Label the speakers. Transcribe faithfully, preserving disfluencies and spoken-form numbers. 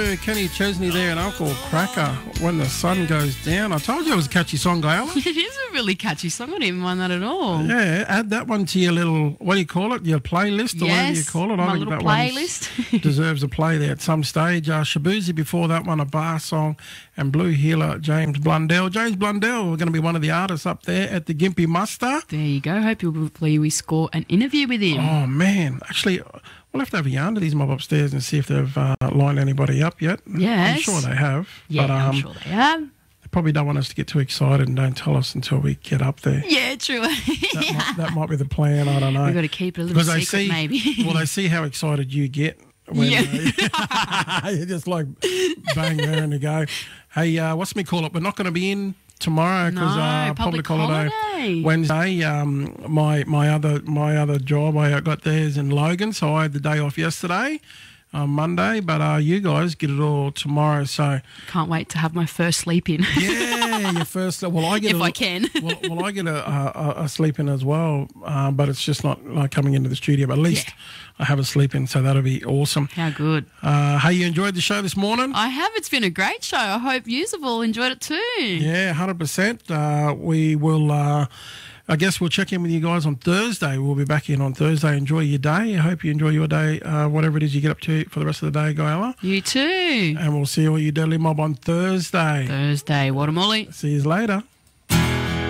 Speaker 1: Kenny Chesney there and Uncle Cracker, When the Sun Goes Down. I told you it was a catchy song, Gayla.
Speaker 2: It is a really catchy song. I didn't even mind that at all.
Speaker 1: Yeah, add that one to your little, what do you call it, your playlist or
Speaker 2: yes,
Speaker 1: whatever you call it.
Speaker 2: my
Speaker 1: I think
Speaker 2: little
Speaker 1: that
Speaker 2: playlist.
Speaker 1: one deserves a play there at some stage. Uh, Shabuzi before that one, a bar song, and Blue Healer, James Blundell. James Blundell, we're going to be one of the artists up there at the Gympie Muster.
Speaker 2: There you go. Hopefully we score an interview with him.
Speaker 1: Oh, man. Actually, we'll have to have a yarn to these mob upstairs and see if they've uh, lined anybody up yet.
Speaker 2: Yes.
Speaker 1: I'm sure they have.
Speaker 2: Yeah,
Speaker 1: but, um,
Speaker 2: I'm sure they have.
Speaker 1: They probably don't want us to get too excited and don't tell us until we get up there.
Speaker 2: Yeah, true.
Speaker 1: That,
Speaker 2: yeah.
Speaker 1: might, that might be the plan. I don't know.
Speaker 2: We've got to keep it a little
Speaker 1: because
Speaker 2: secret,
Speaker 1: they see,
Speaker 2: maybe.
Speaker 1: well, they see how excited you get. When
Speaker 2: Yeah.
Speaker 1: they, you're just like bang there and you go. Hey, uh, what's me call it? We're not going to be in tomorrow because
Speaker 2: No,
Speaker 1: uh,
Speaker 2: public
Speaker 1: public holiday,
Speaker 2: holiday.
Speaker 1: Wednesday. Um, my my other my other job I got there is in Logan, so I had the day off yesterday, on Monday. But uh, you guys get it all tomorrow. So
Speaker 2: Can't wait to have my first sleep in.
Speaker 1: yeah, your first. Well, I get
Speaker 2: if
Speaker 1: a,
Speaker 2: I can.
Speaker 1: well, well, I get a, a, a sleep in as well, uh, but it's just not like coming into the studio. But at least
Speaker 2: Yeah.
Speaker 1: I have a sleep in, so that'll be awesome.
Speaker 2: How good.
Speaker 1: Uh, hey, you enjoyed the show this morning?
Speaker 2: I have. It's been a great show. I hope you have all enjoyed it too.
Speaker 1: Yeah, one hundred percent. Uh, we will, uh, I guess we'll check in with you guys on Thursday. We'll be back in on Thursday. Enjoy your day. I hope you enjoy your day, uh, whatever it is you get up to for the rest of the day, Gayla.
Speaker 2: You too.
Speaker 1: And we'll see all you Deadly Mob on Thursday.
Speaker 2: Thursday. Watermolly.
Speaker 1: See you later.